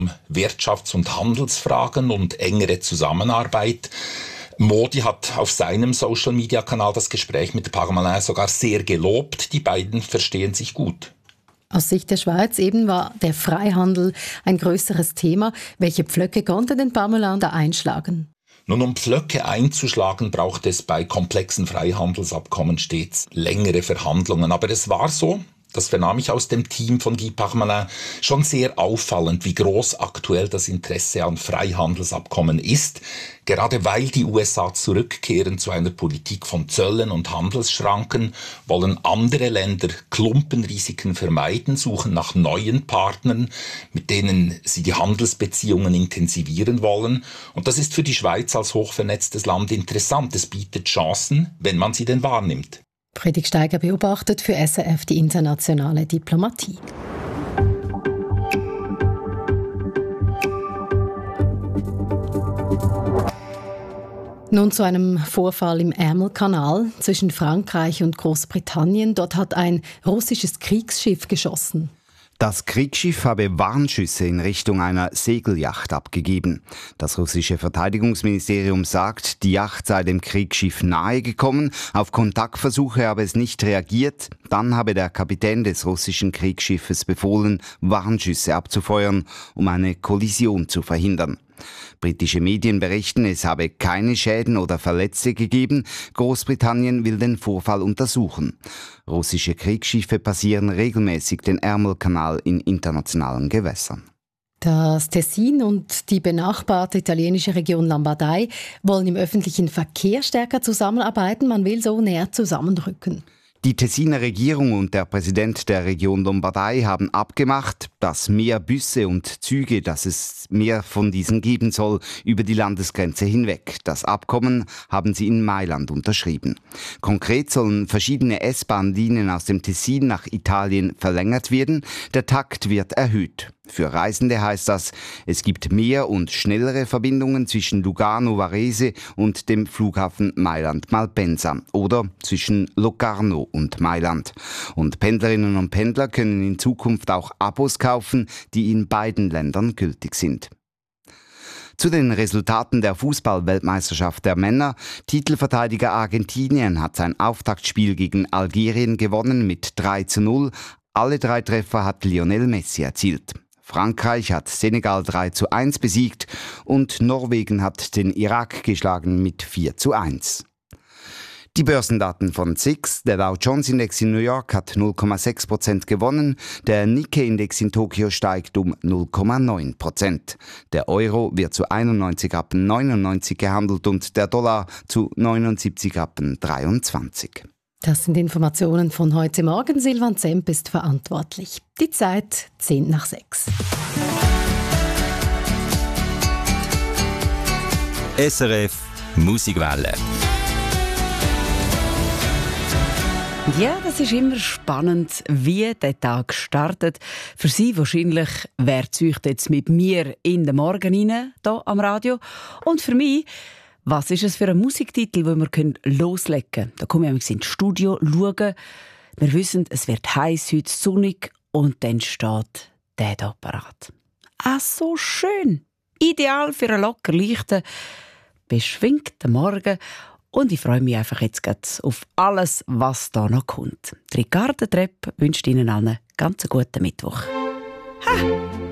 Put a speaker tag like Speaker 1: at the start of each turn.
Speaker 1: Wirtschafts- und Handelsfragen und engere Zusammenarbeit. Modi hat auf seinem Social-Media-Kanal das Gespräch mit Parmelin sogar sehr gelobt. Die beiden verstehen sich gut.
Speaker 2: Aus Sicht der Schweiz eben war der Freihandel ein grösseres Thema. Welche Pflöcke konnte denn Parmelin da einschlagen?
Speaker 1: Nun, um Pflöcke einzuschlagen, braucht es bei komplexen Freihandelsabkommen stets längere Verhandlungen. Aber es war so, das vernahm ich aus dem Team von Guy Parmelin, schon sehr auffallend, wie groß aktuell das Interesse an Freihandelsabkommen ist. Gerade weil die USA zurückkehren zu einer Politik von Zöllen und Handelsschranken, wollen andere Länder Klumpenrisiken vermeiden, suchen nach neuen Partnern, mit denen sie die Handelsbeziehungen intensivieren wollen. Und das ist für die Schweiz als hochvernetztes Land interessant. Es bietet Chancen, wenn man sie denn wahrnimmt.
Speaker 2: Predigt Steiger beobachtet für SRF die internationale Diplomatie. Nun zu einem Vorfall im Ärmelkanal zwischen Frankreich und Großbritannien. Dort hat ein russisches Kriegsschiff geschossen.
Speaker 3: Das Kriegsschiff habe Warnschüsse in Richtung einer Segelyacht abgegeben. Das russische Verteidigungsministerium sagt, die Yacht sei dem Kriegsschiff nahe gekommen. Auf Kontaktversuche habe es nicht reagiert. Dann habe der Kapitän des russischen Kriegsschiffes befohlen, Warnschüsse abzufeuern, um eine Kollision zu verhindern. Britische Medien berichten, es habe keine Schäden oder Verletzte gegeben. Großbritannien will den Vorfall untersuchen. Russische Kriegsschiffe passieren regelmäßig den Ärmelkanal in internationalen Gewässern.
Speaker 2: Das Tessin und die benachbarte italienische Region Lombardei wollen im öffentlichen Verkehr stärker zusammenarbeiten. Man will so näher zusammenrücken.
Speaker 3: Die Tessiner Regierung und der Präsident der Region Lombardei haben abgemacht, dass mehr Busse und Züge, dass es mehr von diesen geben soll, über die Landesgrenze hinweg. Das Abkommen haben sie in Mailand unterschrieben. Konkret sollen verschiedene S-Bahn-Linien aus dem Tessin nach Italien verlängert werden. Der Takt wird erhöht. Für Reisende heißt das, es gibt mehr und schnellere Verbindungen zwischen Lugano Varese und dem Flughafen Mailand-Malpensa oder zwischen Locarno und Mailand. Und Pendlerinnen und Pendler können in Zukunft auch Abos kaufen, die in beiden Ländern gültig sind. Zu den Resultaten der Fußball-Weltmeisterschaft der Männer. Titelverteidiger Argentinien hat sein Auftaktspiel gegen Algerien gewonnen mit 3:0. Alle 3 Treffer hat Lionel Messi erzielt. Frankreich hat Senegal 3:1 besiegt und Norwegen hat den Irak geschlagen mit 4:1. Die Börsendaten von SIX, der Dow Jones Index in New York hat 0,6% gewonnen, der Nikkei-Index in Tokio steigt um 0,9%. Der Euro wird zu 91,99 gehandelt und der Dollar zu 79,23.
Speaker 2: Das sind Informationen von heute Morgen. Silvan Zemp ist verantwortlich. Die Zeit 5:10.
Speaker 4: SRF Musikwelle.
Speaker 5: Ja, das ist immer spannend, wie der Tag startet. Für Sie wahrscheinlich, wer zeugt jetzt mit mir in den Morgen rein, hier am Radio. Und für mich, was ist es für ein Musiktitel, den wir loslegen können? Da komme ich ins Studio, schauen. Wir wissen, es wird heiß, heute sonnig und dann steht der hier parat. Ah, so schön. Ideal für einen locker leichten, beschwingten Morgen. Und ich freue mich einfach jetzt auf alles, was da noch kommt. Ricarda Trepp wünscht Ihnen allen einen ganz guten Mittwoch. Ha!